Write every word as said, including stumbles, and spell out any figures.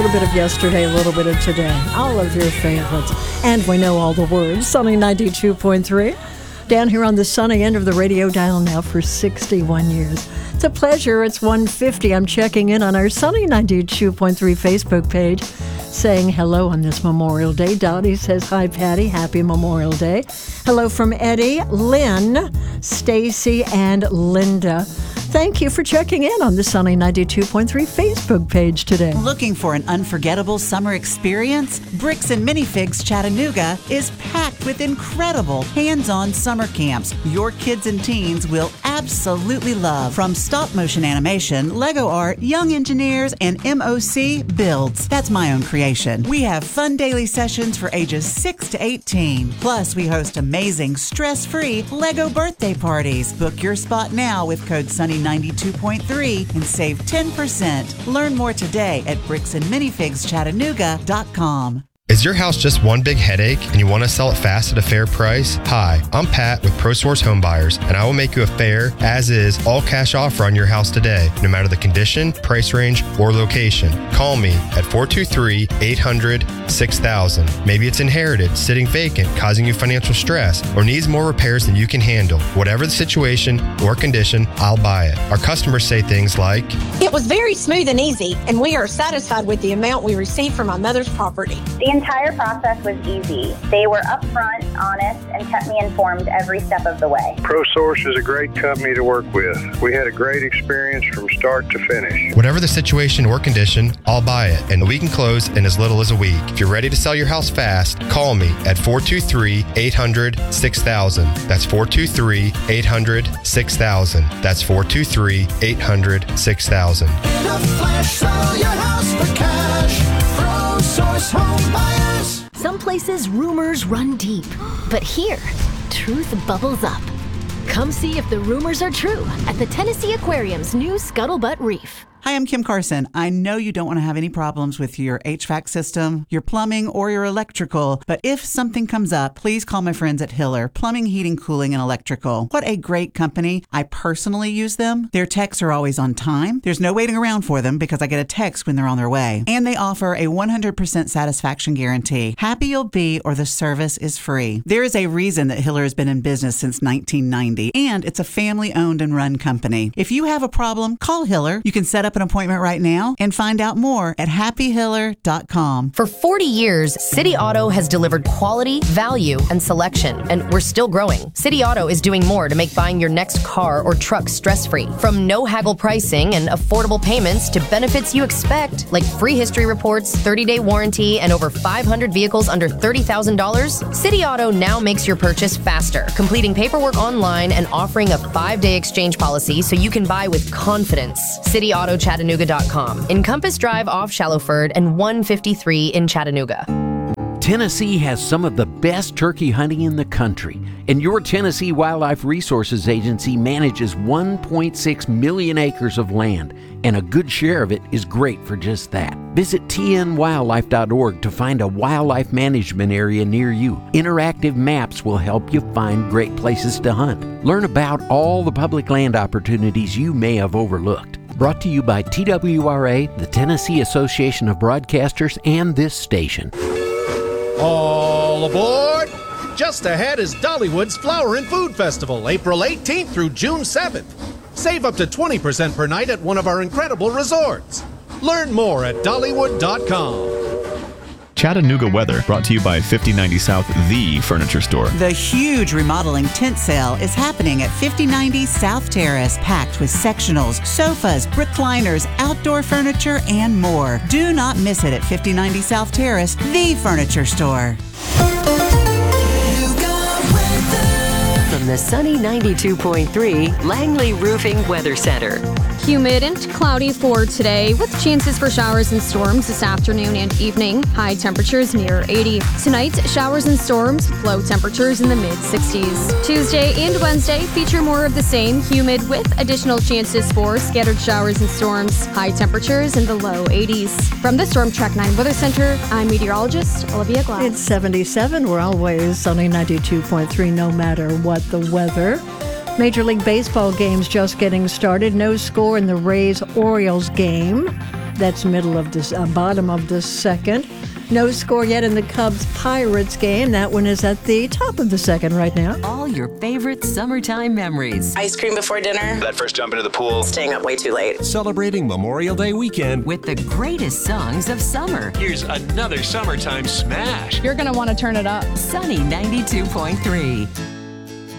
little bit of yesterday, a little bit of today. All of your favorites. And we know all the words. Sunny ninety-two point three. Down here on the sunny end of the radio dial now for sixty-one years. It's a pleasure. It's one fifty. I'm checking in on our Sunny ninety-two point three Facebook page, saying hello on this Memorial Day. Dottie says, hi, Patty. Happy Memorial Day. Hello from Eddie, Lynn, Stacy, and Linda. Thank you for checking in on the Sunny ninety-two point three Facebook page today. Looking for an unforgettable summer experience? Bricks and Minifigs Chattanooga is packed with incredible hands-on summer camps your kids and teens will absolutely love. From stop-motion animation, Lego art, young engineers, and M O C builds. That's my own creation. We have fun daily sessions for ages six to eighteen. Plus, we host amazing, stress-free Lego birthday parties. Book your spot now with code Sunny ninety-two point three and save ten percent. Learn more today at bricks and minifigs chattanooga dot com. Is your house just one big headache and you want to sell it fast at a fair price? Hi, I'm Pat with ProSource Home Buyers, and I will make you a fair, as-is, all-cash offer on your house today, no matter the condition, price range, or location. Call me at four two three, eight hundred, six thousand. Maybe it's inherited, sitting vacant, causing you financial stress, or needs more repairs than you can handle. Whatever the situation or condition, I'll buy it. Our customers say things like, "It was very smooth and easy, and we are satisfied with the amount we received from my mother's property." The entire process was easy. They were upfront, honest, and kept me informed every step of the way. ProSource is a great company to work with. We had a great experience from start to finish. Whatever the situation or condition, I'll buy it, and we can close in as little as a week. If you're ready to sell your house fast, call me at four two three, eight hundred, six thousand. That's four two three, eight hundred, six thousand. That's four two three, eight hundred, six thousand. In a flash, sell your house for cash. ProSource Home Buyers. Some places rumors run deep, but here, truth bubbles up. Come see if the rumors are true at the Tennessee Aquarium's new Scuttlebutt Reef. Hi, I'm Kim Carson. I know you don't want to have any problems with your H V A C system, your plumbing, or your electrical, but if something comes up, please call my friends at Hiller Plumbing, Heating, Cooling, and Electrical. What a great company. I personally use them. Their techs are always on time. There's no waiting around for them because I get a text when they're on their way. And they offer a one hundred percent satisfaction guarantee. Happy you'll be or the service is free. There is a reason that Hiller has been in business since nineteen ninety, and it's a family-owned and run company. If you have a problem, call Hiller. You can set up an appointment right now and find out more at happy hiller dot com. For forty years, City Auto has delivered quality, value, and selection, and we're still growing. City Auto is doing more to make buying your next car or truck stress-free. From no-haggle pricing and affordable payments to benefits you expect, like free history reports, thirty-day warranty, and over five hundred vehicles under thirty thousand dollars, City Auto now makes your purchase faster, completing paperwork online and offering a five-day exchange policy so you can buy with confidence. City Auto Chattanooga dot com. In Compass Drive off Shallowford and one fifty-three in Chattanooga. Tennessee has some of the best turkey hunting in the country, and your Tennessee Wildlife Resources Agency manages one point six million acres of land, and a good share of it is great for just that. Visit T N wildlife dot org to find a wildlife management area near you. Interactive maps will help you find great places to hunt. Learn about all the public land opportunities you may have overlooked. Brought to you by T W R A, the Tennessee Association of Broadcasters, and this station. All aboard! Just ahead is Dollywood's Flower and Food Festival, April eighteenth through June seventh. Save up to twenty percent per night at one of our incredible resorts. Learn more at dollywood dot com. Chattanooga weather brought to you by fifty ninety South, the furniture store. The huge remodeling tent sale is happening at fifty ninety South Terrace, packed with sectionals, sofas, recliners, outdoor furniture, and more. Do not miss it at fifty ninety South Terrace, the furniture store. From the Sunny ninety-two point three Langley Roofing Weather Center. Humid and cloudy for today with chances for showers and storms this afternoon and evening. High temperatures near eighty. Tonight, showers and storms with low temperatures in the mid sixties. Tuesday and Wednesday feature more of the same, humid with additional chances for scattered showers and storms. High temperatures in the low eighties. From the Storm Track nine Weather Center, I'm meteorologist Olivia Glass. It's seventy-seven. We're always Sunny ninety-two point three no matter what the weather. Major League Baseball games just getting started. No score in the Rays-Orioles game. That's middle of the uh, bottom of the second. No score yet in the Cubs-Pirates game. That one is at the top of the second right now. All your favorite summertime memories. Ice cream before dinner. That first jump into the pool. Staying up way too late. Celebrating Memorial Day weekend with the greatest songs of summer. Here's another summertime smash. You're going to want to turn it up. Sunny ninety-two point three.